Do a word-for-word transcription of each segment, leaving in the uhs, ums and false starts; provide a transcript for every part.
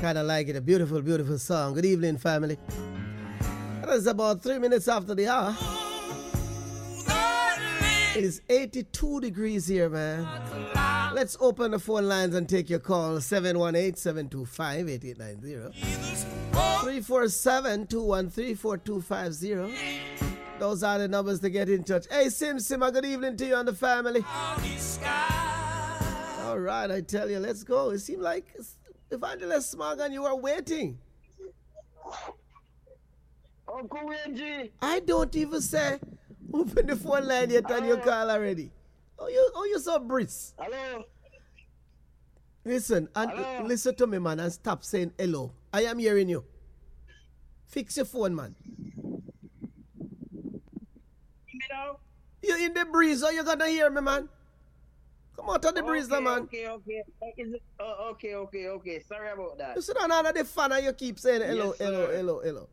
kind of like it. A beautiful, beautiful song. Good evening, family. It is about three minutes after the hour. It is eighty-two degrees here, man. Let's open the phone lines and take your call. seven one eight, seven two five, eight eight nine zero. three four seven, two one three, four two five zero. Those are the numbers to get in touch. Hey, Sim Sim, good evening to you and the family. All right, I tell you, let's go. It seemed like Evangelist Morgan, you are waiting. Uncle Wendy. I don't even say open the phone line yet on your call already. Oh, you, oh, you so brisk. Hello. Listen, and Hello. listen to me, man, and stop saying hello. I am hearing you. Fix your phone, man. Now? You're in the breeze, or you gonna hear me, man? Come out of the breeze, okay, man. Okay, okay. Is it, uh, okay, okay, okay. Sorry about that. You sit down under the fan and you keep saying hello, Yes, hello, sir. hello, hello.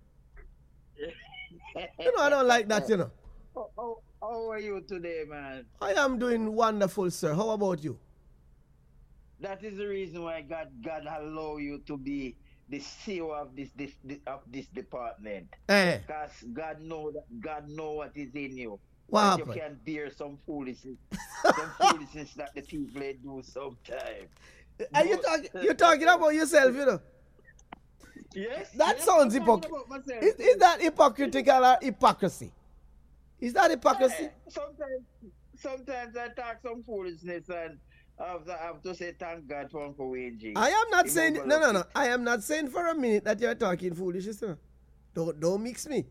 You know, I don't like that, you know. Oh, oh, how are you today, man? I am doing wonderful, sir. How about you? That is the reason why God God allow you to be the C E O of this this, this of this department. Eh, Because God know that God know what is in you. what And happened? you can bear some foolishness, some foolishness that the people they do sometimes. Are you talking? You're talking about yourself, you know. Yes. That yes, sounds I'm talking hypocritical. about myself. Is, is that hypocritical or hypocrisy? Is that hypocrisy? Eh, Sometimes, sometimes I talk some foolishness and I have to, I have to say thank God for Uncle Wayne G. I am not He saying no, overlooked no, no. it. I am not saying for a minute that you're talking foolishness. You know. Don't don't mix me.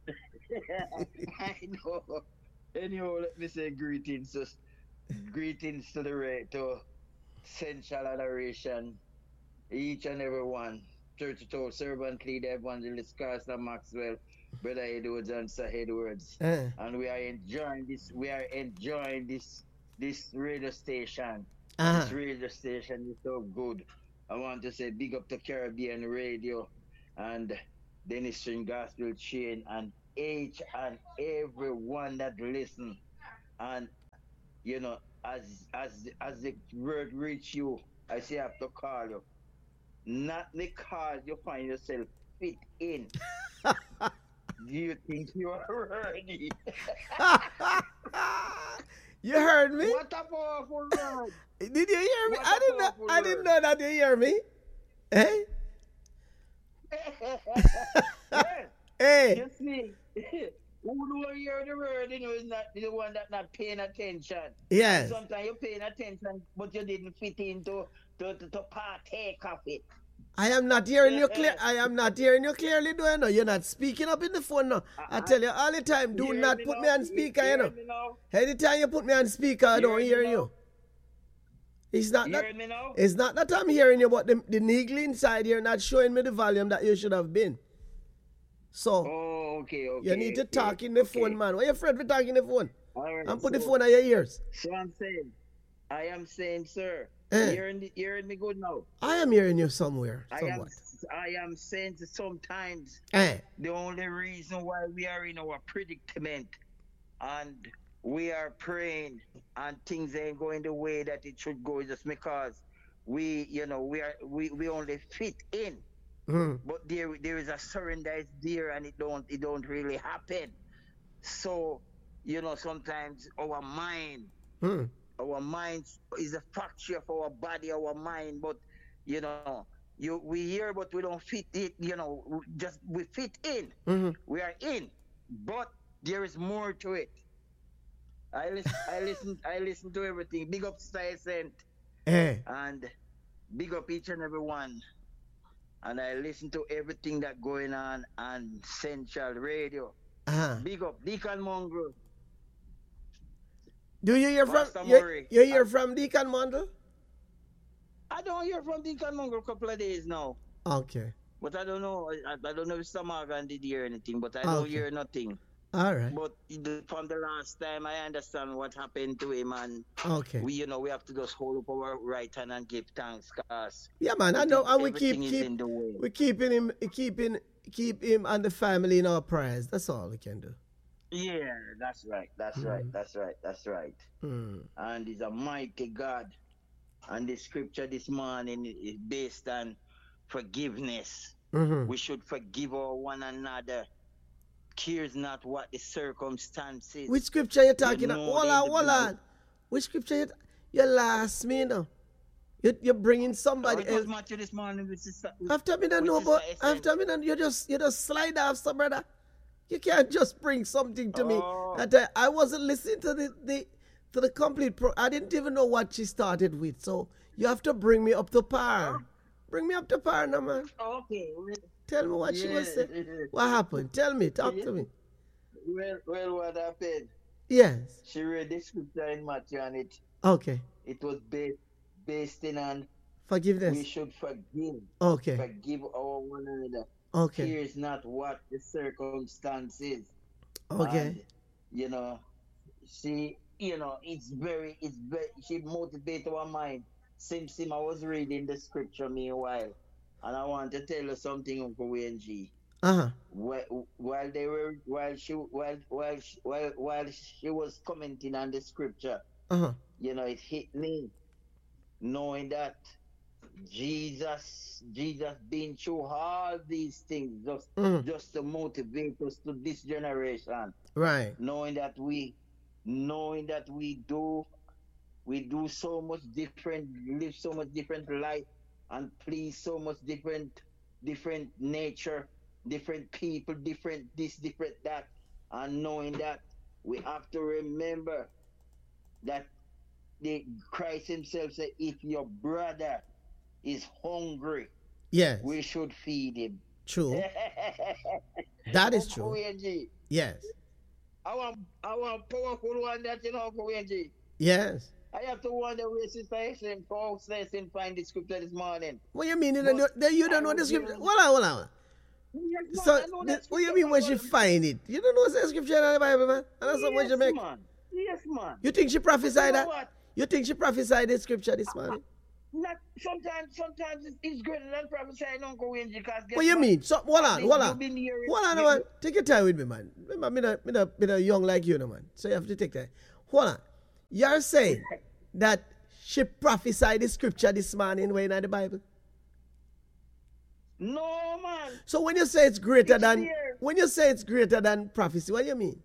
I know. Anyhow, let me say greetings to greetings to the ra- to Central Adoration, each and every one. Church to servant leader, evangelist Carson Maxwell, Brother Edwards and Sir Edwards. Eh. And we are enjoying this we are enjoying this this radio station. Uh-huh. This radio station is so good. I want to say big up to Caribbean Radio and Dennis String Gospel Chain and each and every one that listen. And you know, as as as the word reach you, I say I have to call you. Not because you find yourself fit in. Do you think you are ready? You heard me? What a powerful word! Did you hear me? What I a didn't know. powerful I didn't word. know that you hear me. Hey, Yes, hey. you see, who don't hear the word, you know, is not the one that not paying attention. Yes. Sometimes you're paying attention, but you didn't fit into to, to, to partake of it. I am not hearing you clear. I am not hearing you clearly, do you know? You're not speaking up in the phone now. I tell you all the time, do You hear not me put now? me on You speaker, you hear know. me now? Anytime you put me on speaker, I You don't hear hear me now? you. It's not You that. hear me now? It's not that I'm hearing you, but the, the needle inside here not showing me the volume that you should have been. So Oh, okay, okay. you need to okay, talk in the okay. phone, man. Why you afraid to talk in the phone? All right, And put the so- phone on your ears. So I'm saying, I am saying, sir, Eh. you hearing, you hearing me good now? I am hearing you somewhere, I am, somewhat. I am saying that sometimes Eh. the only reason why we are in our predicament and we are praying and things ain't going the way that it should go is just because we, you know, we are we, we only fit in. Hmm. But there there is a surrender is there and it don't it don't really happen. So, you know, sometimes our mind Hmm. our mind is a fracture of our body, our mind, but you know, you we hear but we don't fit it, you know, we just we fit in. Mm-hmm. We are in. But there is more to it. I listen I listen I listen to everything. Big up Stuyvesant Eh. and big up each and every one. And I listen to everything that going on on Central Radio. Uh-huh. Big up Deacon Mongrel. Do you hear from Pastor you, Murray. you hear from Deacon Mondle? I don't hear from Deacon Mongrel a couple of days now. Okay. But I don't know. I, I don't know if Samagan did hear anything, but I don't Okay. hear nothing. All right. But the, from the last time, I understand what happened to him, and Okay. we, you know, we have to just hold up our right hand and give thanks, cause Yeah, man. I know, and we keep everything is keep in the way. we keeping him keeping keep him and the family in our prayers. That's all we can do. Yeah, that's right. That's right. That's right. That's right. Hmm. And he's a mighty God. And the scripture this morning is based on forgiveness. Mm-hmm. We should forgive our one another. Cares not what the circumstances. Which scripture you talking You about? know Hold the on, hold individual- on. Which scripture you, you lost me now? You, you're bringing Oh, somebody it was else. Matthew this morning with sister. with- After me don't with know Sister about, Essence. after me don't, you just, you just slide off some brother. You can't just bring something to me. Oh. That I, I wasn't listening to the, the, to the complete pro. I didn't even know what she started with. So you have to bring me up to par. Bring me up to par now, man. Okay. Well, Tell me what she was yeah. saying. What happened? Tell me. Talk to me. Well, well, what happened? Yes. She read the scripture in Matthew, and it Okay. it was based based in on we Forgiveness. should forgive, Okay. forgive our one another. Okay. Cares not what the circumstance is. Okay. And, you know, she, you know, it's very, it's very, she motivated our mind. Since him, I was reading the scripture meanwhile, and I want to tell you something, Uncle Wayne G. Uh huh. While, while they were, while she, while, while, she- while, while she was commenting on the scripture, Uh huh. you know, it hit me, knowing that Jesus, Jesus been through all these things just, Mhm. just to motivate us to this generation. Right. Knowing that we, knowing that we do, we do so much different, live so much different life, and please so much different, different nature, different people, different this, different that, and knowing that we have to remember that the Christ Himself said, if your brother is hungry, Yes. we should feed him. True. That is Uncle true. Wayne G, Yes. I want, I want powerful one that you know, Uncle Wayne G. Yes. I have to wonder where Sister Essence, Paul Essence find the scripture this morning. What you mean? You don't know, But you don't know I the was scripture? given- Hold on, hold on. Yes, man, So, I know the, that what you scripture, mean when but- she find it? You don't know the scripture in the Bible, man? And that's what Yes, you make. man. Yes, man. You think she prophesied You know that? what? You think she prophesied the scripture this morning? Not, sometimes, sometimes it's, it's greater than prophesying, Uncle Wayne, because guess What you mean? So, hold on, hold You've on. been hearing- Hold on, you- man. Take your time with me, man. Remember, I'm not, I'm not, I'm not young like you, no, man. So you have to take that. Hold on. You're saying that she prophesied the scripture this morning when in the Bible? No, man. So when you say it's greater It's than, here. when you say it's greater than prophecy, what do you mean?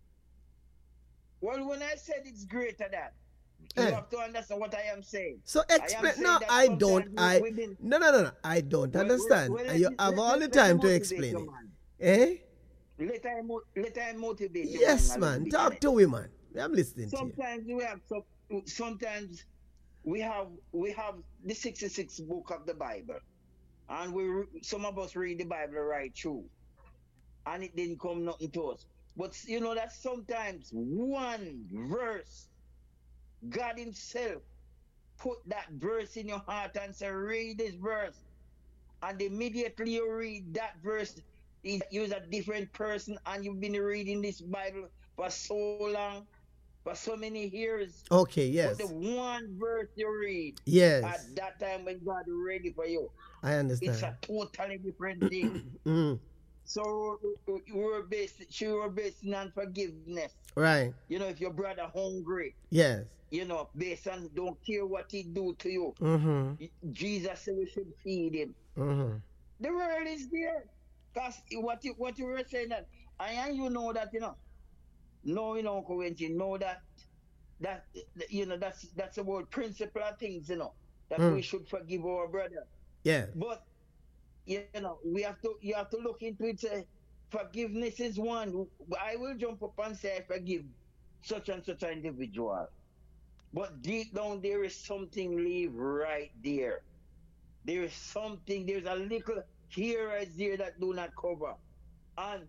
Well, when I said it's greater than, Eh. you have to understand what I am saying. So I am explain. saying No, that I don't. sometimes I we- we've no, no, no, no. I don't Well, understand. well, well, And you let- have let- all the let- time let to me explain motivate it. you, man. Eh? Let I, mo- let I motivate you. Yes, man, a man. little bit, Talk innit? to him, man. I'm listening to you. Sometimes we have some, sometimes we have we have the sixty-six book of the Bible, and we re- some of us read the Bible right through, and it didn't come nothing to us. But you know that sometimes one verse, God Himself put that verse in your heart and say, read this verse, and immediately you read that verse, you're a different person, and you've been reading this Bible for so long, for so many years. Okay, yes. But the one verse you read Yes. at that time when God is ready for you, I it's understand. a totally different thing. Mm, So we were based, she were based on forgiveness. right. You know, if your brother hungry, Yes. you know, based on don't care what he do to you. Mm-hmm. Jesus said we should feed him. Mm-hmm. The world is there. Because what you what you were saying that, I and you know that, you know. No, you know, Uncle Wendy, know that that you know that's that's about principle of things, you know. That Mm. we should forgive our brother. Yes. But you know, we have to you have to look into it. Say, forgiveness is one. I will jump up and say I forgive such and such an individual. But deep down there is something live right there. There is something, there's a little here is there that do not cover. And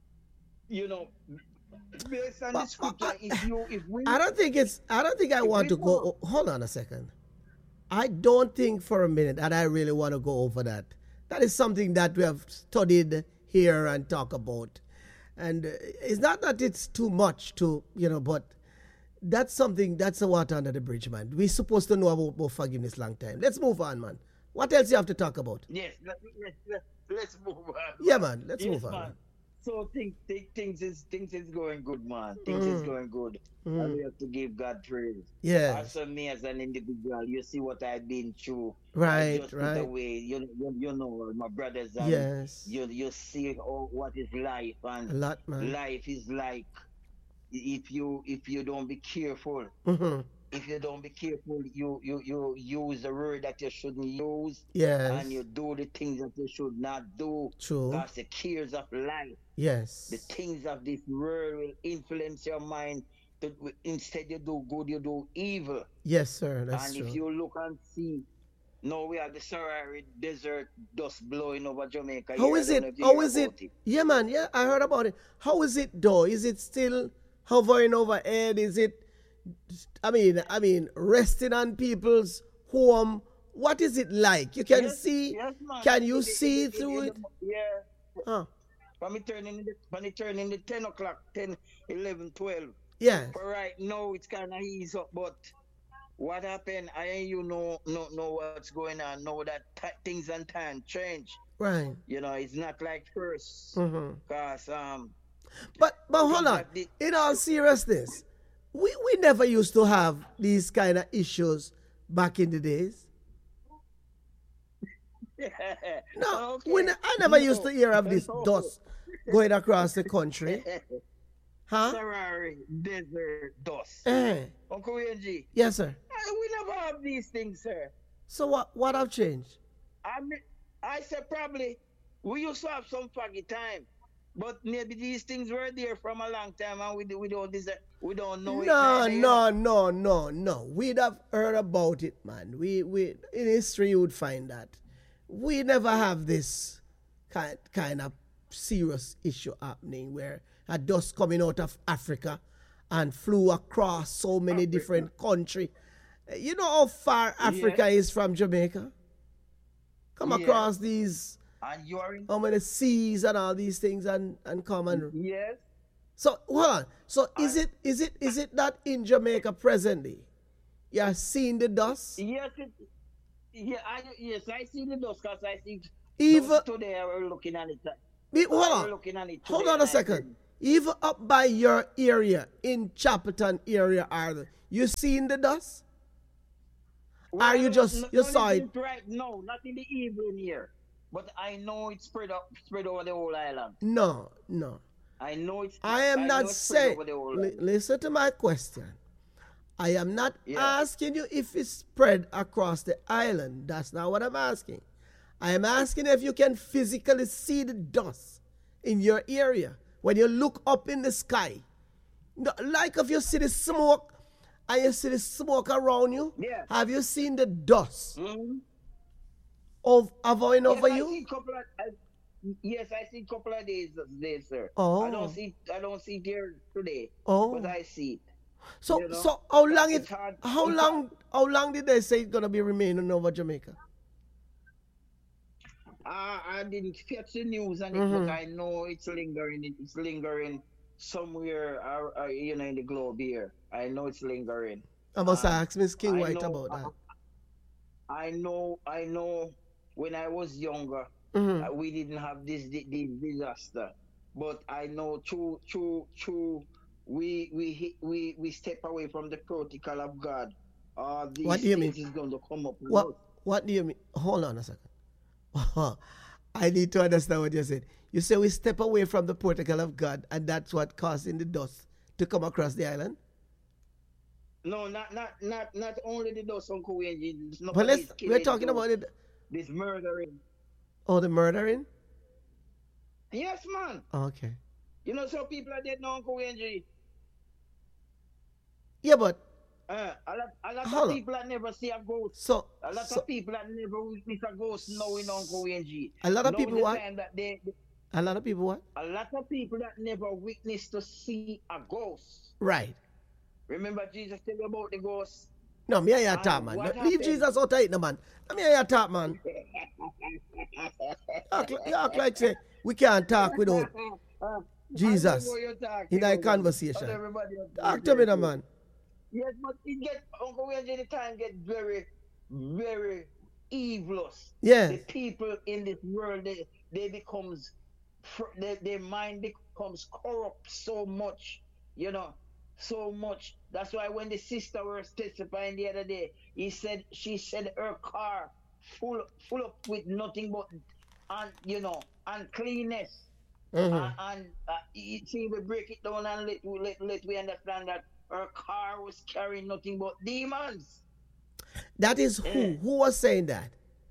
you know, based on But, the scripture, uh, if you if we I don't think it's. I don't think I If want we to go. go- Hold on a second. I don't think for a minute that I really want to go over that. That is something that we have studied here and talk about, and uh, it's not that it's too much to you know, but that's something that's a water under the bridge, man. We're supposed to know about, about forgiveness long time. Let's move on, man. What else you have to talk about? yes, let, let, let, let's move on. Yeah, man. Let's Yes, move on. man. Man. so think, think things is things is going good, man. Things is Mm. going good. And Mm. we have to give God praise. As Yes. for me as an individual, you see what I've been through. I Right, just put right. away, you, you, you know, my brothers, and Yes. you you see oh, what is life, and A lot, man. life is like if you if you don't be careful, Mm-hmm. if you don't be careful, you you you use the word that you shouldn't use, and Yes. you do the things that you should not do, True. because the cares of life, the Yes. things of this world will influence your mind. To, instead you do good, you do evil. Yes, sir. That's And if true. you look and see, now we have the Sahara Desert dust blowing over Jamaica How here. I is don't it? know if you How hear is it? about it. Yeah, man. Yeah, I heard about it. How is it though? Is it still hovering overhead? Is it? I mean, I mean, resting on people's home. What is it like? You can Yes, see. yes, man. Can In you the, in see the, in, through in it? the, yeah. Huh. When we turn in the, when we turn in the ten o'clock, ten, eleven, twelve. Yes. For right now, it's kind of ease up, but what happened? I ain't you know, know, know what's going on. Know that t- things and time change. Right. You know, it's not like first. Mm-hmm. Because um, But but hold things on. that did. In all seriousness, we we never used to have these kind of issues back in the days. No, Okay. we ne- I never used No. to hear of this No. dust going across the country. Huh? Sahara Desert dust. Eh. Uncle Wenji, Yes, sir. we never have these things, sir. So what what have changed? I mean, I said probably we used to have some foggy time, but maybe these things were there from a long time, and we do- we don't deserve, we don't know it. No, neither, you know? no, no, no, no. We'd have heard about it, man. We we in history you would find that. We never have this kind kind of serious issue happening where a dust coming out of Africa and flew across so many Africa. different countries. You know how far Africa is from Jamaica? Come Yeah. across these And you are in. how many seas and all these things and, and come and Yes. so hold on. So is I- it is it is it that in Jamaica presently you're seeing the dust? Yes. It, yeah. I yes. I see the dust because I see. Even Those today I was looking at it. be- hold I was on. looking at it. Hold today on a and I second. said, Even up by your area in Chapelton area are the, you seeing the dust? Well, Are you just- no- you no, saw it's it? right? No, not in the evening here. But I know it's spread up, spread over the whole island. No, no. I know it's. I am know not it's spread saying. over the whole Li- island. listen to my question. I am not Yeah. asking you if it's spread across the island. That's not what I'm asking. I am asking if you can physically see the dust in your area when you look up in the sky. No, like if you see the smoke and you see the smoke around you. Yeah. Have you seen the dust Mhm. of avoiding Yes, over I you? see couple of. I, yes, I see couple of days days, sir. Oh. I don't see. I don't see there today. Oh. But I see it. So you know, so how long it's it hard- how it's long how long did they say it's gonna be remaining over Jamaica? I, I didn't catch the news on it, Mhm. but I know it's lingering. It's lingering somewhere, uh, uh, you know, in the globe here. I know it's lingering. I must Um, ask Miss King I White know- about that. I know, I know. When I was younger, Mhm. uh, we didn't have this, this this disaster, but I know through through through we we hit- we we step away from the protocol of God. Uh, these What do you things mean? is going to come up. with What us. what do you mean? Hold on a second. I need to understand what you said. You say we step away from the protocol of God, and that's what causing the dust to come across the island. No, not not not not only the dust, Uncle Wayne. But let's we're talking about it. this murdering. Oh, the murdering. Yes, man. Okay. You know, some people are dead now, Uncle Wayne. Yeah, but Uh, a lot, a lot Hold of on. people that never see a ghost. so, A lot so of people that never witness a ghost now in Uncle Wayne. a lot of Now people the what? time that they, A lot of people what? a lot of people that never witnessed to see a ghost. Right. Remember Jesus tell you about the ghost? No, me and you And talk, man. what Leave happened? Jesus out of it, no, man. Me and you talk, man. You act, li- you act like say we can't talk without Uh, Jesus I know what you're talking in our about. conversation. And everybody else Talk is to me, there no, too. man. Yes, but it get Uncle Wayne the time get very, very evilous. Yes. The people in this world they they becomes their, their mind becomes corrupt so much, you know, so much. That's why when the sister was testifying the other day, he said she said her car full full up with nothing but and you know uncleanness. Mm-hmm. Uh, and uh, see, we break it down and let, let, let we understand that her car was carrying nothing but demons. That is who? Yeah. Who was saying that?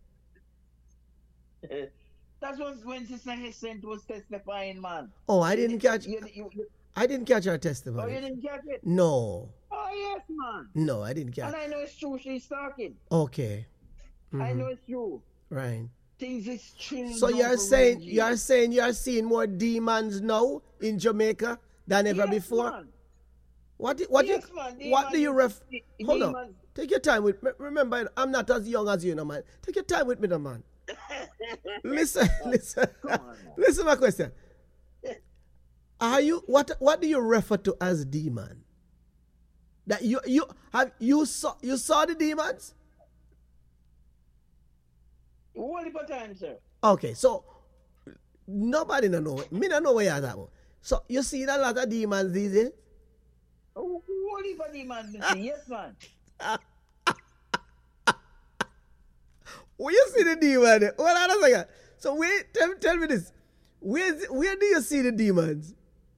That was when Sister Hesent was testifying, man. Oh, I didn't catch. You, you, you, I didn't catch her testimony. Oh, you didn't catch it? No. Oh yes, man. No, I didn't catch. And I know it's true. She's talking. Okay. Mm-hmm. I know it's true. Right. Things is changing. So you're saying you're saying you're seeing more demons now in Jamaica than ever yes, before? Man. What what yes, you man. what do you ref? De- Hold demons. on. Take your time with me. Remember, I'm not as young as you, no man. Take your time with me, no man. listen, listen, listen. To my question. Are you what? What do you refer to as demon? That you you have you saw you saw the demons? Only for time, sir. Okay, so nobody no know. Me no know where you're at. So you see a lot of demons these days? Oh, only for demons, yes, man. Where you see the demon? Hold on a second. So wait, tell, tell me this. Where where do you see the demons?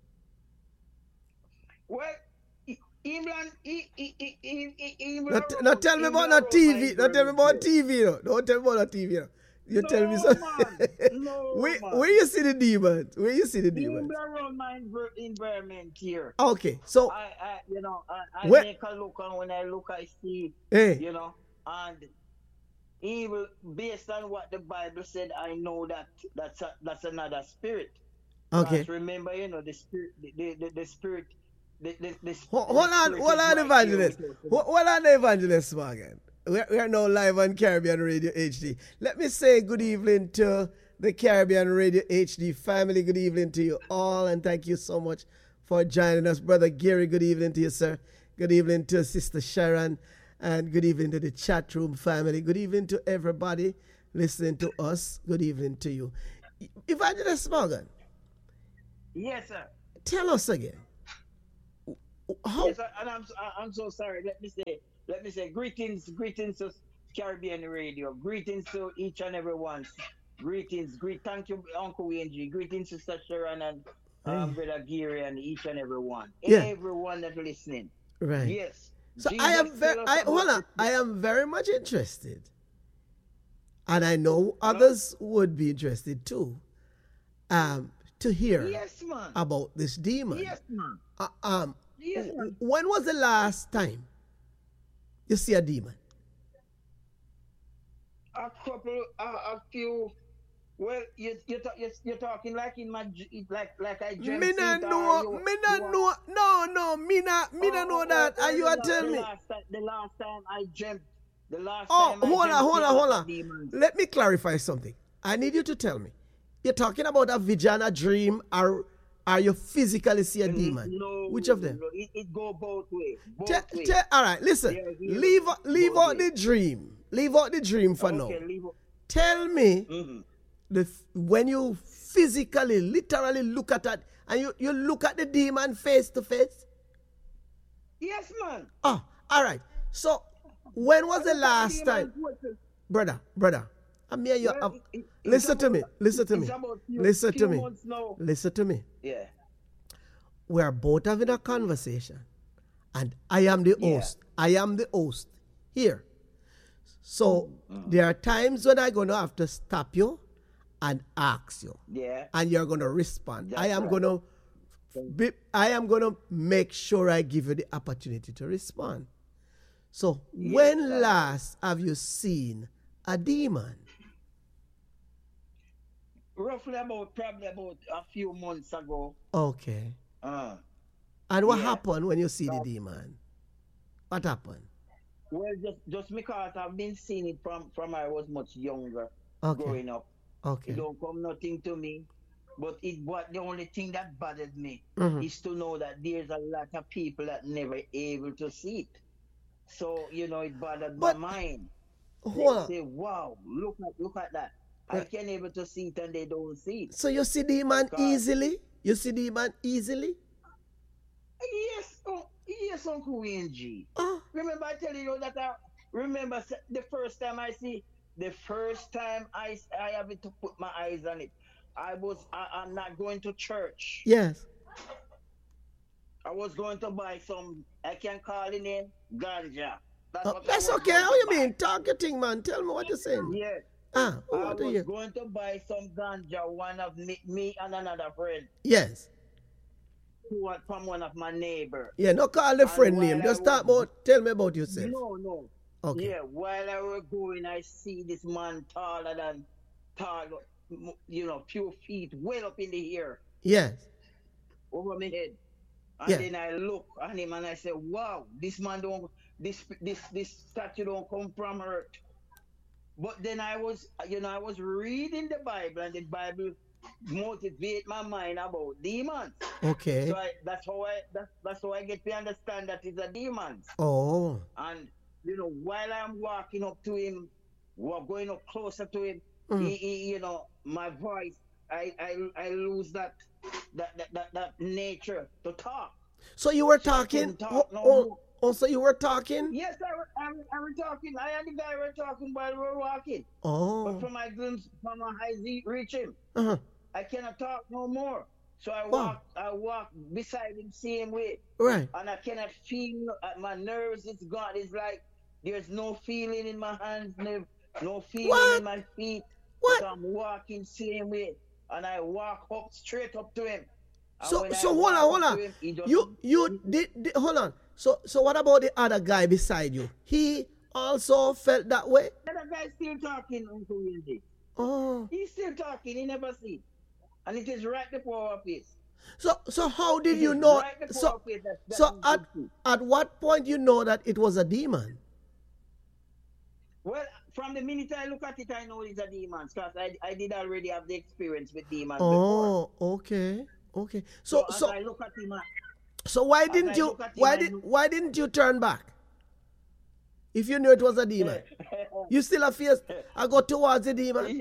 Well, England, England. Not, not tell me about no T V. Not tell me about T V. No. Don't tell me about T V. No. You no, tell me something. Man. No, where, man. where you see the demons? Where you see the demons? England around my environment here. Okay, so I, I you know, I, I where, make a look, and when I look, I see, hey. you know, and evil based on what the Bible said. I know that that's a, that's another spirit. Okay. But remember, you know, the spirit, the the, the, the spirit. The, the, the, hold, hold on, hold on, evangelist. Hold, hold on, evangelist Morgan. We're, we're now live on Caribbean Radio H D. Let me say good evening to the Caribbean Radio H D family. Good evening to you all, and thank you so much for joining us. Brother Gary, good evening to you, sir. Good evening to Sister Sharon, and good evening to the chat room family. Good evening to everybody listening to us. Good evening to you. Evangelist Morgan. Yes, sir. Tell us again. How? Yes, and I'm I'm so sorry. Let me say, let me say, greetings, greetings to Caribbean Radio. Greetings to each and every one. Greetings, greet. Thank you, Uncle Wayne G. Greetings, Sister Sharon and um, Brother Gary and each and every one. Yeah. Everyone that's listening. Right. Yes. So Jesus I am very. I hold on. I am very much interested, and I know others huh? would be interested too. Um, to hear yes, man. about this demon. Yes, man. Uh, um. Yes, man. When was the last time you see a demon? A couple, uh, a few. Well, you you you're, you're talking like in my like like I dreamt. Me not know. You, me not know. No, no. Me not. Me not know that. Oh, and you are telling me. Last time, the last time I dreamt. The last oh, time. Oh, hold on, hold on, hold on. Demons. Let me clarify something. I need you to tell me. You're talking about a vision, a dream, or are you physically see a demon? No. Which of them? No, it, it go both ways. Both te- ways. Te- all right, listen. Yeah, leave leave both out ways. the dream. Leave out the dream for okay, now. Leave out. Tell me, mm-hmm. the when you physically, literally look at that, and you, you look at the demon face to face? Yes, man. Oh, all right. So, when was the last time? Brother, brother. I mean, you, well, it, it, listen to me. Listen to me. Few, listen few to me. Now. Listen to me. Yeah. We are both having a conversation, and I am the host. Yeah. I am the host here. So mm-hmm. there are times when I'm going to have to stop you and ask you. Yeah. And you're going to respond. That's I am right. going to be, I am going to make sure I give you the opportunity to respond. So yes, when sir. last have you seen a demon? Roughly about, probably about a few months ago. Okay. Uh, and what yeah. happened when you see the demon? What happened? Well, just just because I've been seeing it from, from I was much younger, okay. growing up. Okay. It don't come nothing to me. But it what the only thing that bothered me mm-hmm. is to know that there's a lot of people that never able to see it. So, you know, it bothered but, my mind. Hold on. Say, wow, look at look at that. I can able to see it and they don't see it. So you see demon easily? You see demon easily? Yes, oh, yes, Uncle Wayne G. Oh. Remember I tell you that I remember the first time I see the first time I I have to put my eyes on it. I was I, I'm not going to church. Yes. I was going to buy some, I can call it name ganja. That's, oh, that's okay. How you mean? Talk your thing, man. Tell me what you're saying. Yes. Ah, oh, I what was you? going to buy some ganja, one of me, me and another friend. Yes. Who was from one of my neighbors. Yeah, no call the and friend name. Just talk about, tell me about yourself. No, no. Okay. Yeah, while I was going, I see this man taller than, taller, you know, few feet, well up in the air. Yes. Over my head. And yeah. Then I look at him and I say, wow, this man don't, this this this statue don't come from earth. But then I was, you know, I was reading the Bible and the Bible motivate my mind about demons. Okay. So I, that's how I that's, that's how I get to understand that it's a demon. Oh. And you know, while I'm walking up to him, we're going up closer to him, mm. he, he, you know, my voice, I, I I lose that that, that that that nature to talk. So you were so talking? Talk oh, no oh, oh, so you were talking? Yes, I, I, I was talking. I and the guy were talking while we were walking. Oh. But from my glimpse, from my high Z reach him, uh-huh. I cannot talk no more. So I wow. walk, I walk beside him same way. Right. And I cannot feel, uh, my nerves is gone. It's like there's no feeling in my hands, no, no feeling what? in my feet. What? So I'm walking same way. And I walk up, straight up to him. And so, so hold on, hold on. Him, just, you, you did, did, hold on. So, so what about the other guy beside you? He also felt that way? The other guy still talking, Uncle Wendy. Oh. He's still talking, he never see. And it is right before our face. So, so how did it you know? Right so, that, that so at, at what point you know that it was a demon? Well, from the minute I look at it, I know it's a demon. Because I, I did already have the experience with demons oh, before. okay, okay. So, so, so I look at him, so why didn't you? Why did? Why didn't you turn back? If you knew it was a demon, you still have fears. I go towards the demon.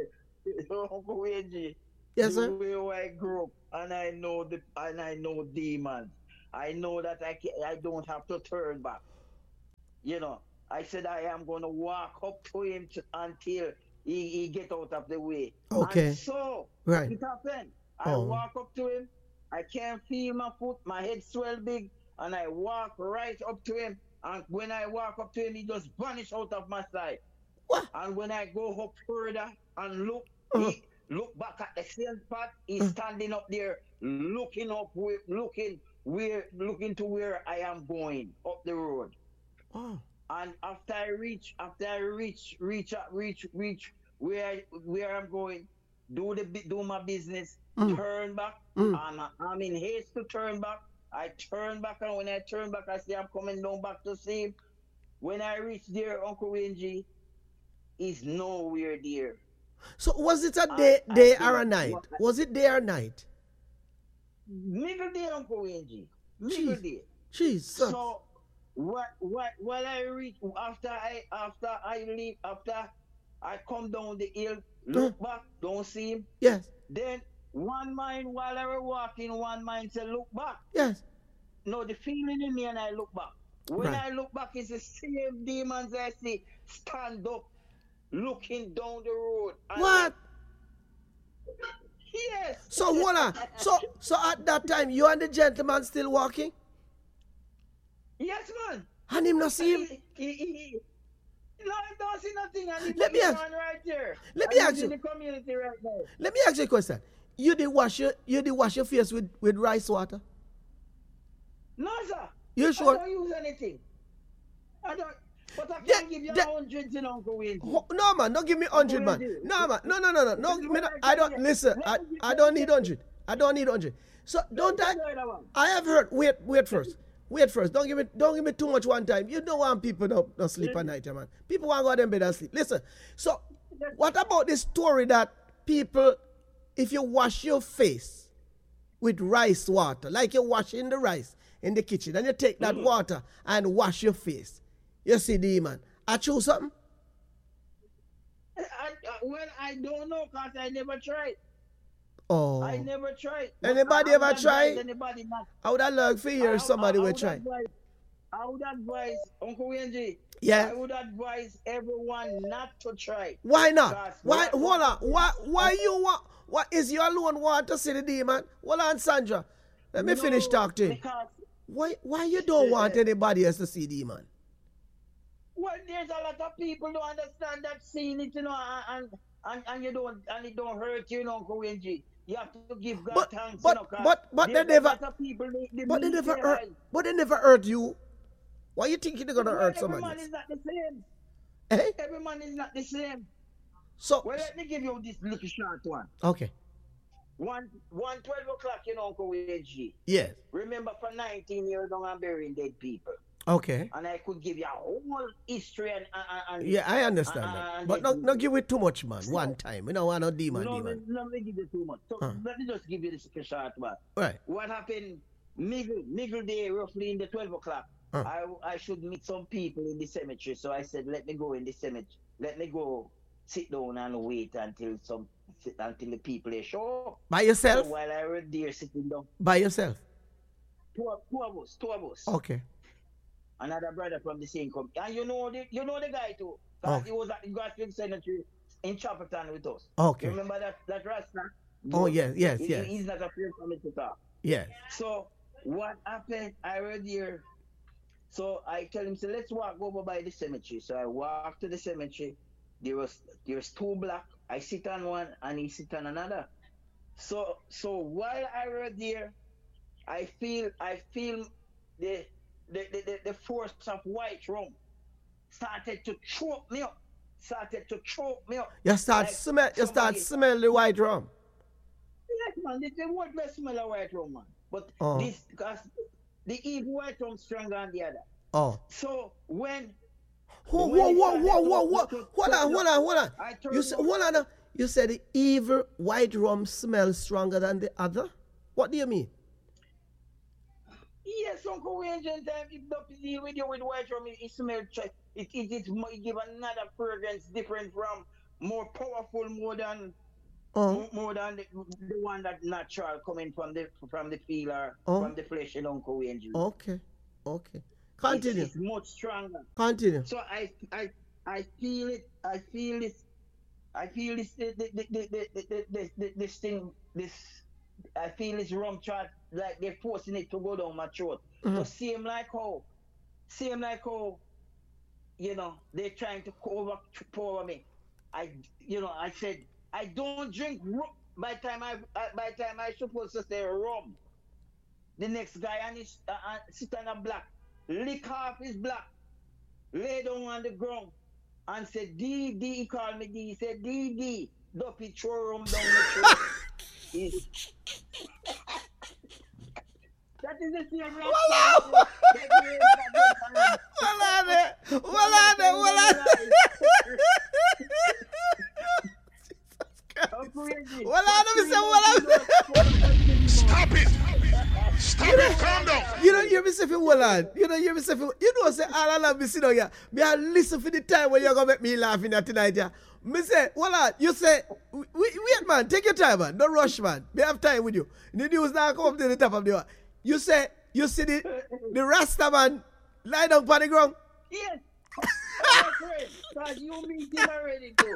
Yes, yes sir. Where I grew up, and I know the, and I know demons. I know that I can, I don't have to turn back. You know, I said I am going to walk up to him to, until he, he get out of the way. Okay. And so right. it happened. I oh. walk up to him. I can't feel my foot. My head swell big, and I walk right up to him. And when I walk up to him, he just vanish out of my sight. What? And when I go up further and look, uh-huh. he look back at the same spot. He's uh-huh. standing up there, looking up, looking where, looking to where I am going up the road. Oh. And after I reach, after I reach, reach, reach, reach where I, where I'm going, do the do my business, mm. turn back, mm. and I'm in haste to turn back. I turn back, and when I turn back, I say I'm coming down back to see him. When I reach there, Uncle Wayne G, he's nowhere there. So was it a day, I, day I or a night? What, was it day or night? Middle day, Uncle Wayne G. Middle Jeez. day. Jesus. So what? What? While I reach, after I, after I leave, after I come down the hill, look uh, back, don't see him. Yes. Then one mind, while I was walking, one mind said, look back. Yes. No, the feeling in me, and I look back. When right. I look back, it's the same demons I see stand up, looking down the road. What? I, yes. So hold on. So so at that time, you and the gentleman still walking? Yes, man. And him not see him? He, he, he, no, I don't see nothing. And let me ask, right there. Let me ask you. In the community right now. Let me ask you a question. You did wash your you did wash your face with, with rice water? No, sir. You sure? I don't use anything. I don't. But I can't give you a hundred in Uncle Wayne. No, man, don't give me hundred, man. No, man, no, no, no, no, no. Me not, I don't listen. I, I don't need hundred. I don't need hundred. So don't I? I have heard. Wait, wait first. Wait first. Don't give me, don't give me too much one time. You don't want people don't, don't sleep at night, man. People want to go to them bed and sleep. Listen. So, what about this story that people, if you wash your face with rice water, like you're washing the rice in the kitchen, and you take that mm. water and wash your face, you see demon. I choose something? I, I, well, I don't know because I never tried. Oh. I never tried. Anybody ever try? Anybody not? I would have liked to hear somebody will try. Advise, I would advise Uncle Wenji. Yeah. I would advise everyone not to try. Why not? Why? Hold on. Why? Why you want? What is you alone want to see the demon? Hold on, Sandra. Let me no, finish talking. Why? Why you don't want anybody else to see demon? Well, there's a lot of people don't understand that scene, it, you know, and and and you don't and it don't hurt you, you know, Uncle Wenji. You have to give God but, thanks. But, you know, but, but they never, people, they, they but they never hurt, but they never hurt you. Why you think they're gonna well, hurt somebody? Every man is not the same. Eh? Every man is not the same. So, well, let me give you this little short one. Okay. One, one twelve o'clock, you know, Uncle Wenji. Yes. Remember, for nineteen years, I'm burying dead people. Okay. And I could give you a whole history and, and, and yeah, I understand and, that. And but not, not give it too much, man. So, one time. We don't want no demon. No, demon. No, let me give it too much. So huh. Let me just give you this short one. Right. What happened, Miggle, Miggle Day, roughly in the twelve o'clock, huh. I, I should meet some people in the cemetery. So I said, let me go in the cemetery. Let me go sit down and wait until some until the people they show up. By yourself? So while I was there sitting down. By yourself? Two, two of us. Two of us. Okay. Another brother from the same company. And you know the you know the guy too. Because okay. He was at the Gospel Cemetery in Chapperton with us. Okay. You remember that, that Rasta? Oh, yes, yes, he, yes. He's not afraid for me to talk. Yes. So, what happened, I heard here. So, I tell him, so let's walk over by the cemetery. So, I walk to the cemetery. There was there was two black. I sit on one and he sit on another. So, so while I heard there, I feel, I feel the... The, the, the force of white rum started to choke me up. Started to choke me up. You start like smell you start smell the white rum. Yes, man. This is what best smell of white rum, man. But oh. this because the evil white rum stronger than the other. Oh. So when Whoa, whoa, whoa, whoa, whoa, whoa. Hold on, hold on, hold on. You said hold on. You said the evil white rum smells stronger than the other? What do you mean? Yes, Uncle Wenji, time it up deal with you with white rum, it, it smells, it, it, it, it give another fragrance different from, more powerful, more than, oh. more, more than the, the one that natural coming from the from the field or oh. from the flesh in Uncle Wenji. Okay, okay. Continue. It's, it's much stronger. Continue. So I, I, I feel it, I feel this, I feel this, the, the, the, the, the, the, the, the, this thing, this, I feel this rum chart like they're forcing it to go down my throat. Mm-hmm. So same like how, same like how, you know, they're trying to overpower me. I, you know, I said I don't drink rum. By the time I, by the time I supposed to say rum, the next guy and his uh, uh, sit on a block, lick off his block, lay down on the ground, and said D D. He called me D. He said D D. Duppy throw rum down the throat. Is that is the same right? Well, on it. Well, on it. Well, on it. Well, on it. Stop it. Stop it. Calm down. You don't hear me say, well, on. You don't hear me say, you know, say, all I love me sit down here. Me I listen for the time when you're going to make me laugh in here tonight, yeah. Me say, well, on. You say, wait, man, take your time, man. Don't rush, man. Me have time with you. The news now come up to the top of the one. You say, you see the, the Rasta man lie down on the ground? Yes. Because you meet him already, too.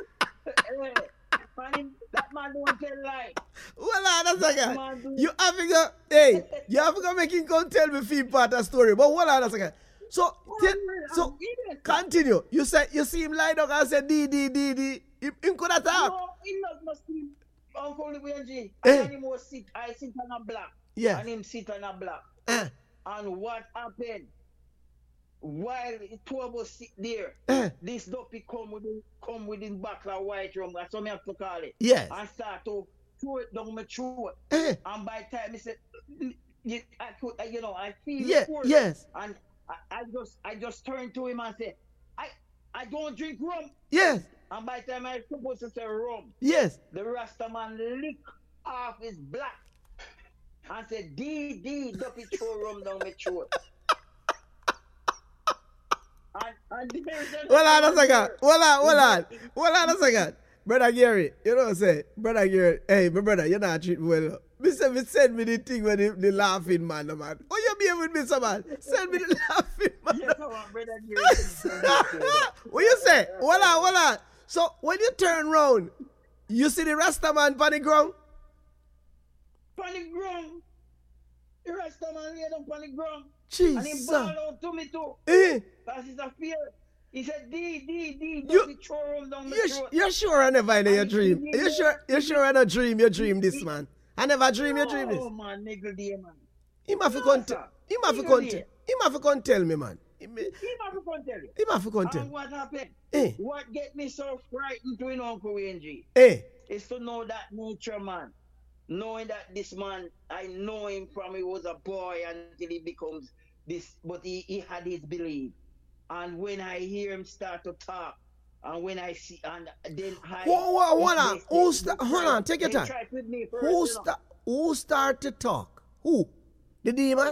That man don't tell lie. Well, on, that's again. You have to go, hey, you have to go make him come tell me feel part of the story. But hold on, that's again. So, t- so continue. You say, you see him lie down and say, D, D, D, D. Him, him could have talked. No, he not see Uncle Wenji. Eh? And him was sit, I sit on a block. Yeah. And him sit on a block. Eh. And what happened? While two of us sit there, eh. this duppy come with him, come with his back of white rum, that's what I have to call it. Yes. And start to throw it down my throat. Eh. And by the time I said, I could, you know, I feel yeah. the force. Yes. And I, I just, I just turned to him and said, I, I don't drink rum. Yes. And by the time I supposed to say rum, yes, the Rasta man lick off his black and said, D, D, duppy throw rum down my throat. And, and hold on a second. Hold on, hold on. Hold on a second. brother Gary, you know what I'm saying? Brother Gary, hey, my brother, you're not treating me well. Me say, me send me the thing when the, the laughing man, no, man. Oh, you be with me, some man? Send me the laughing man. Yes, I want brother Gary. What you say? Hold on, hold on. So, when you turn round, you see the Rasta man on the ground? On the ground. The Rasta man laid up on the ground. Jesus. And he ball out to me too. Eh? Because it's a fear. He said, D, D, D, You- don't be throw him down the You, throat. you're sure I never in your And dream? he- You sure you sure I don't dream you dream this, man? I never dream you dream this. Oh, man, nigga, dear, man. Him have to No, come sir. tell him have to Nigga come dear. tell him have to come tell me, man. Him He never can tell you. him have to come And tell. what happened? Eh? What get me so frightened to Uncle Wayne G Eh? is to know that nature, man. Knowing that this man, I know him from he was a boy until he becomes this, but he, he had his belief. And when I hear him start to talk, and when I see, and then I. Whoa, whoa, hold they- on. they- Who they sta- try- hold on, take your they time. try with me first, Who you know. start who start to talk? Who? The demon?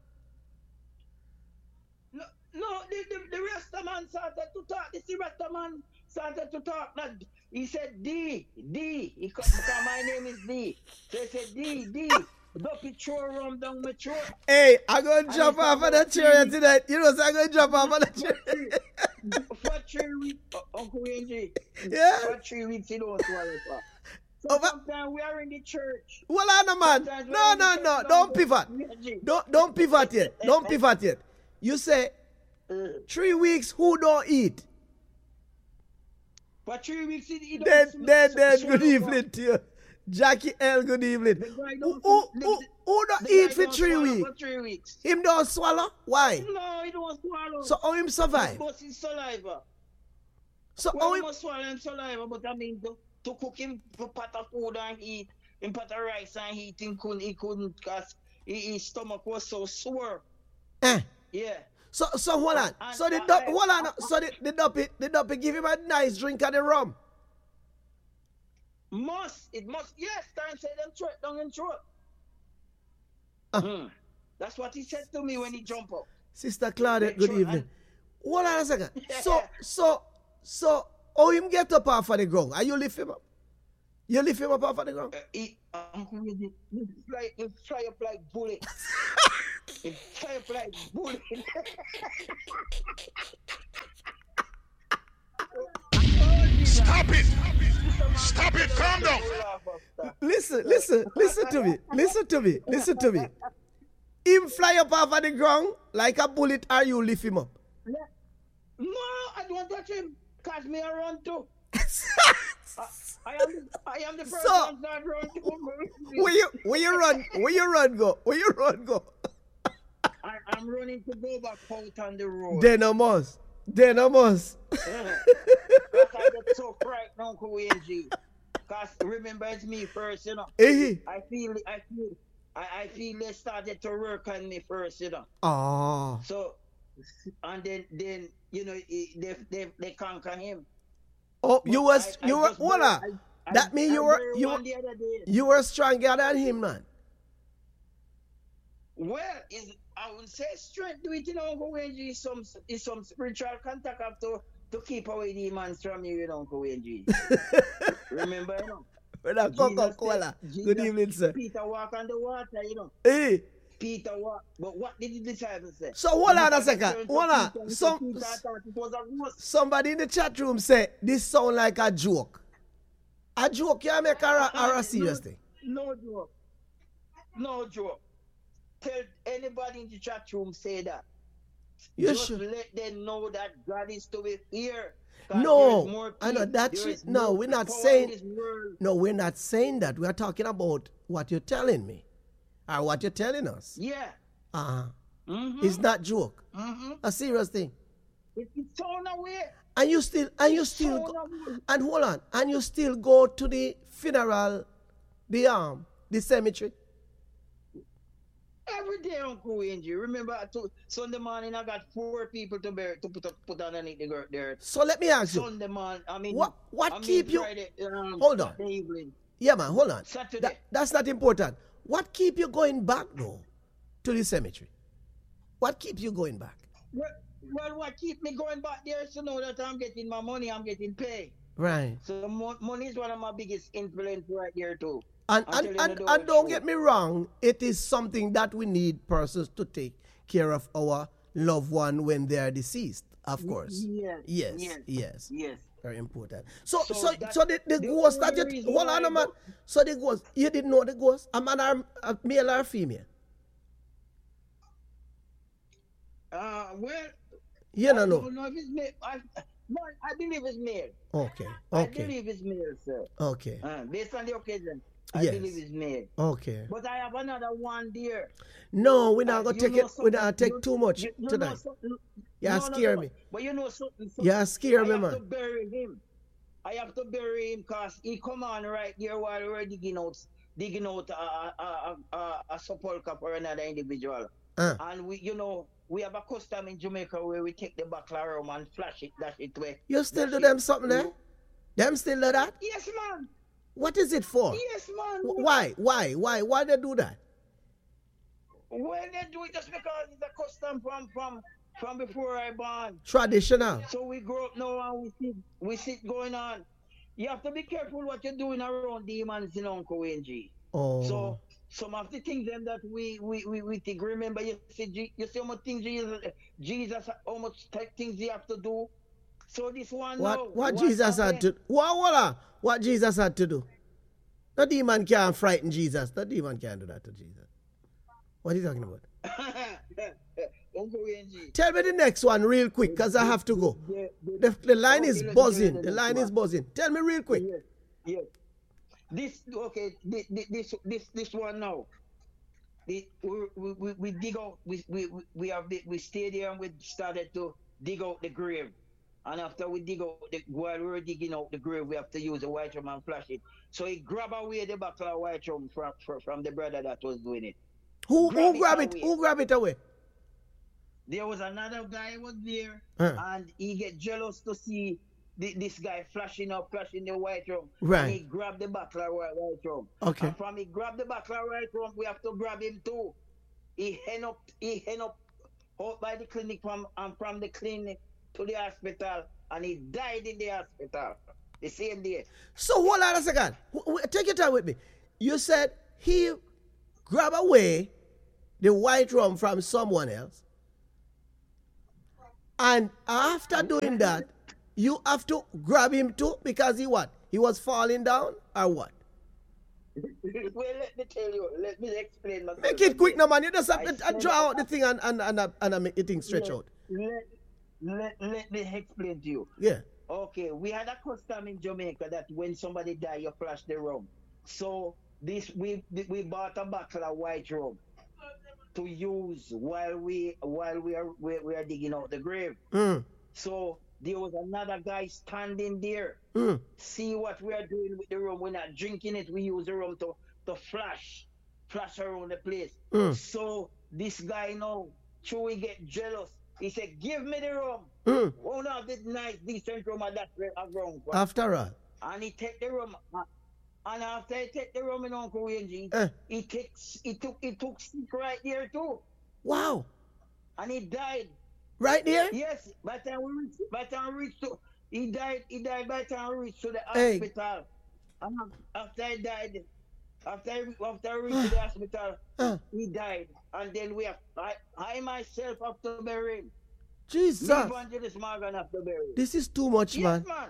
No, no, the, the, the Rasta man started to talk. The Rasta man started to talk. Not, he said D, D. He, co- because my name is D. So he said D, D. Don't be throw rum down my throat. Hey, I'm gonna jump it's off of the about chair three- tonight. You know, so I'm gonna jump off of the chair. For three weeks, uh, Uncle Wayne G. Yeah. For three weeks, he don't swallow it. So Oh, but- sometimes we are in the church. Well, I know, man. Sometimes we No, are in the no, church, no. man. Don't pivot. Wayne G. Don't don't pivot yet. Don't pivot yet. You say Uh, three weeks. Who don't eat? For three weeks, he, he don't Then sm- then sw- then. swallow Good rum. evening to you, Jackie L. Good evening. The guy Who don't- who the- who, who don't the eat guy for don't three swallow weeks? For three weeks. Him don't swallow. Why? No, he don't swallow. So how him survive? But his saliva. So Well, how he him? must swallow him saliva, but I mean, to, to cook him a pot of food and eat, him pot of rice and eat, him couldn't, he couldn't, because his stomach was so sore. Eh. Yeah. So so hold on. And- So the and- dup, and- hold on. So the the duppy the duppy give him a nice drink of the rum. Must. It must. Yes, time say them throat down in throat. Ah. Hmm. That's what he said to me when he jump up. Sister Claudette, Yeah, good sure, evening. and- Hold on a second. So Yeah. so so how him get up off of the ground? Are you lift him up? You lift him up off of the ground? Uh, he, um, he, he fly, he fly up like bullet. he fly up like bullet. Stop it! Stop it! Calm down! Listen, listen, listen to me. Listen to me. Listen to me. Him fly up off of the ground like a bullet, or you lift him up? No, I don't touch him. Cause me I run too. I, I am the, I am the first So- one that run too. Where you where you run? Where you run go? Where you run go? I, I'm running to go back out on the road. Then I must. Then I must. Because I get so frightened, Uncle Wayne G. Because remember, it's me first, you know. Eh? I feel, I feel, I, I feel they started to work on me first, you know. Ah. So, and then, then you know, he- they, they, they conquer him. Oh, you But was I- I you were just hold buried- on. I- That I- mean I you were buried you one the other day. you were stronger than him, man. Well, is I would say strength to it, you know, Uncle Wayne G. Is some is some spiritual contact have to to keep away demons from you, you know, Uncle Wayne G. Remember, you know. With a Jesus Coca-Cola. said- Good Jesus- evening, sir. Peter walk on the water, you know. Hey. Peter walk, but what did the disciples say? So hold on a Peter second. turned to Hold on. Peter, and Some Peter thought it was a ghost. somebody in the chat room say this sound like a joke. A joke you make or a, or a serious thing. No joke. No joke. Tell anybody in the chat room say that. You Just sure? let them know that God is to be here. 'Cause No, there is more I know peace, that there shit- is no, more we're not power saying- in this world. No, we're not saying that. We are talking about what you're telling me. Or what you're telling us. Yeah. Uh-huh. Mm-hmm. It's not joke. Mm-hmm. A serious thing. It, it's torn away. And you still and you still Torn go, away. and hold on. And you still go to the funeral, the um, the cemetery. Every day, Uncle Wayne G. Remember, I told Sunday morning I got four people to bear to put up, put underneath the gr- there. So let me ask you. Sunday morning, I mean, What- what I mean keep you- Friday, um, Hold on. Saturday evening. Yeah, man, hold on. Saturday. That, that's not important. What keep you going back though to the cemetery? What keep you going back? Well, well, what keep me going back there is to know that I'm getting my money, I'm getting paid. Right. So mo- money is one of my biggest influence right here too. And I'm and, telling and, you the and whole don't truth. get me wrong, it is something that we need persons to take care of our loved one when they are deceased, of course. Yes, Yes, yes, yes. yes. Very important. So So so that- so the, the the ghost that only you reason hold why on a I man. go- So the ghost, you didn't know the ghost? A man or a male or female? Uh, well, You I don't know. don't know if it's male. I, no, I believe it's male. Okay. I Okay. believe it's male, sir. Okay. Uh, based on the occasion, I Yes. believe it's male. Okay. But I have another one there. No, we're not Uh, gonna you take know it. We're not something- gonna take you- too much you, you know tonight. something- You no, no, scare no. me. But you know something. something You scare I me, have man. to bury him. I have to bury him because he come on right here while we're digging out, digging out a, a, a, a, a sepulchre for another individual. Uh, And we, you know, we have a custom in Jamaica where we take the buckler rum and flash it, dash it away. you still dash do it them something there? through. Them still do that? Yes, man. What is it for? Yes, man. Wh- Why? Why? Why? Why they do that? Well, they do it just because it's a custom from from from before I born. Traditional. So we grow up now and we see we see it going on. You have to be careful what you're doing around demons in Uncle Wayne G. Oh. So some of the things them that we we we, we think. Remember, you see, G- you see how much things Jesus, Jesus, how much t- things he have to do. So this one what? now, What what's Jesus had happening- to? What? What? What Jesus had to do? The demon can't frighten Jesus. The demon can't do that to Jesus. What are you talking about? Uncle Wayne G. Tell me the next one real quick, cause I have to go. The- the- The, the line Okay, is let me tell you buzzing. the The next line one. is buzzing. Tell me real quick. Yes, yes. This okay. This this this this one now. The, we, we, we, we dig out. We we we have the, we stayed there and we started to dig out the grave. And after we dig out the while we were digging out the grave, we have to use the white rum and flash it. So he grab away the buckle of white rum from, from from the brother that was doing it. Who Grab who it grab it? away. Who grab it away? There was another guy was there, Huh. and he get jealous to see the, this guy flashing up, flashing the white rum. Right. And he grabbed the buckle of white, white rum. Okay. And from he grabbed the buckle of white rum, we have to grab him too. He hen up, he hen up out by the clinic from and from the clinic to the hospital, and he died in the hospital the same day. So hold on a second. Wh- wh- Take your time with me. You said he grab away the white rum from someone else, and after doing that, you have to grab him too because he what? He was falling down or what? Well, let me tell you, let me explain myself. Make it quick now, man. You just have I to uh, said- draw out the thing and and and, uh, and uh, make the thing stretch out. Let, let, let me explain to you. Yeah. Okay, we had a custom in Jamaica that when somebody die, you flash the rum. So this we we bought a bottle of white rum to use while we while we are we, we are digging out the grave. Mm. So there was another guy standing there. Mm. See what we are doing with the rum. We're not drinking it. We use the rum to to flash, flash around the place. Mm. So this guy now, Chewy get jealous. He said, "Give me the rum." Mm. One of this nice decent rum of that rum. After all. And he take the rum. uh, And after he take the rum in Uncle Wayne G, Eh. he takes he took he took sick right there too. Wow. And he died. Right there? Yes, by the time we reached by the time we reached to he died he died by the time we reached to the Hey. hospital. And after he died, after he, after we reached to the hospital, Uh, he died. And then we have I, I myself have to bury him. Jesus. Me Evangelist Morgan have to bury him. This is too much, Yes, man. man.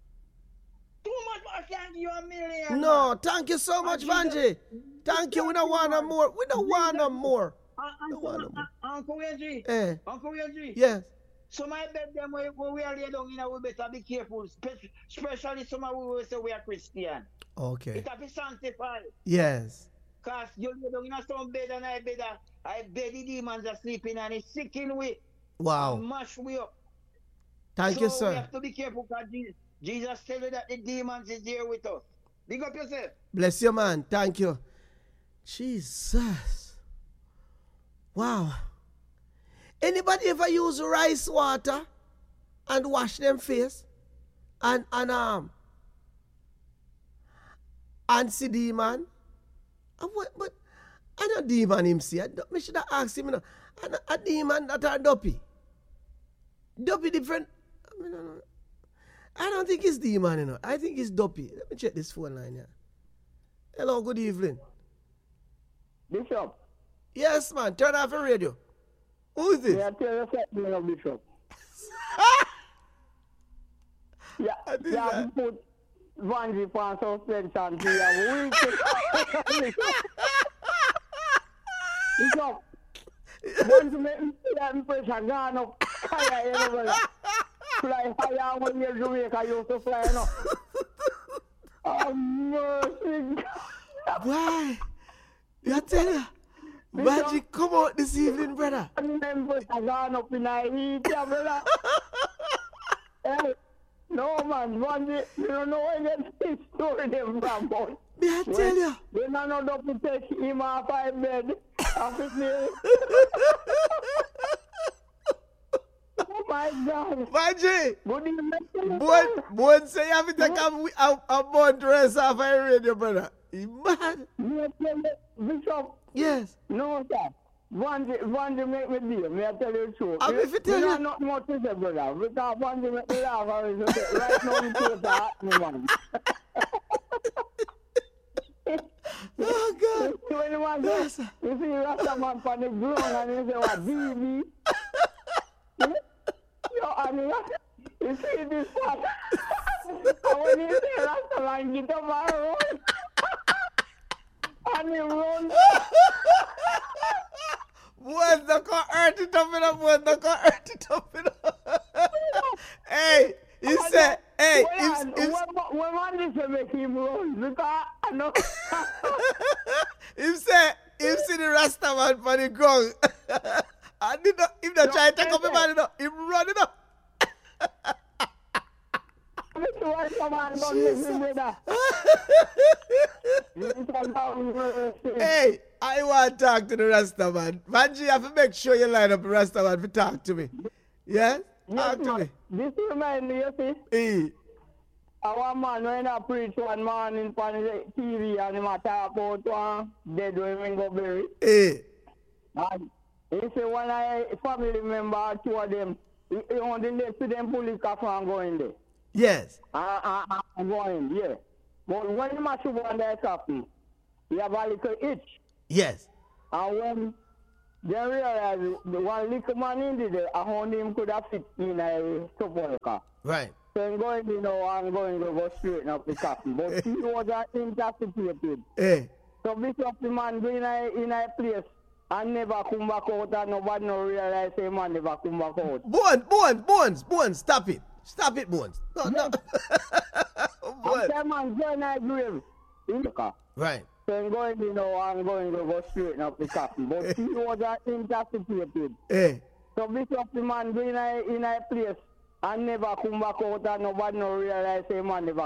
Too much, I can't give you a million. No, man. thank you so much, Jesus- Vanji. Thank you. We don't want no more. We don't want no more. Uh, No one no more. uh, Uncle Wayne G. Eh. Uncle Wayne G. Yes. Some I bet them when when we are lay down, you know, we better be careful. Spe- Especially some of we will say we are Christian. Okay. It have to sanctify. Yes. Cause you lay down in a some bed and I bed, uh, I bed the demons are sleeping and it's sick in we. Wow. Mash we up. Thank so you, we sir. have to be careful because Jesus, Jesus tell you that the demons is here with us. Big up yourself. Bless you, man. Thank you. Jesus. Wow. Anybody ever use rice water and wash them face? And and um and see demon? And what, but I know demon him see. I, don't- me should have asked him, you know. And a, a demon that are dopey. Dopey different. I mean, no, no. I don't think it's D man, you know. I think it's Dopey. Let me check this phone line here. Hello, good evening. Bishop. Yes, man. Turn off the radio. Who is this? Yeah, tell you something, Bishop. yeah, yeah, put Vanji for suspension to your week. Bishop. Want to make me see that impression gone up higher anywhere. Fly higher when you're Jamaica, you used to fly, you know. Oh, mercy. Why? I tell you, Magic come out this evening, brother. Remember, I gone up in a heat, yeah, brother. Hey, no, man, Vanji, you don't know where this story them from, boy. Me I tell you. They don't know how to take him off my bed. Off me. Oh my God. Magic. Good evening. Boy, boy say you have to take a, a, a month rest off my radio, brother. You mad? Bishop. Yes. No, sir. Vanji, Vanji make me deal. May I tell you the truth? I'm if you tell you. Not much to say, brother. Because Vanji make me laugh. Right now, you take that, man. Oh, God. When you want Yes. to, you see Rastaman from the ground and you say, what, B B? Yo, and you, you see this part. And when you say Rastaman, get up and run. And you run. Boy, don't go hurt it up in a boy, don't go hurt it up in a Hey, you say, hey, Well, if, if, when, when man this will make him run, because I know. if say, if see the Rasta man for the ground, and he not, if not try to take up the man, him run it up. Mister Rastaman don't make me brother. Hey, I want to talk to the Rasta man. Vanji, you have to make sure you line up the Rasta man to talk to me. Yes? Talk Yes, to man. me. This reminds me, you see, Hey. our man when I preach one morning on the T V and he talk about one dead women go bury. Hey. And he say one I family member, two of them, he, he only left to them police car and going there. Yes. Uh, uh, uh, going, yeah. But when the match one that happen, he have a little itch. Yes. And when they realize the one little man in there, I found him could have fit in a support car. Right. So I'm going, you know, I'm going to go straighten up the coffin. But he was incapacitated. Hey. So Bishop the man go in a, in a place and never come back out and nobody no realize the man never come back out. Bones, Bones, Bones, Bones, stop it. Stop it, Bones. No, no. And that man go in a grave in the car. Right. So I'm going, you know, I'm going to go straighten up the coffin. But he was incapacitated. Hey. So Bishop the man go in a, in a place and never come back out and nobody no realize the man never